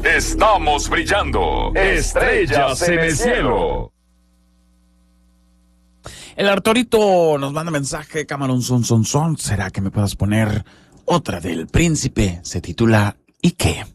Estamos brillando. Estrellas en el cielo. El Arturito nos manda mensaje, Camarón son. ¿Será que me puedas poner otra del Príncipe? Se titula ¿Y qué?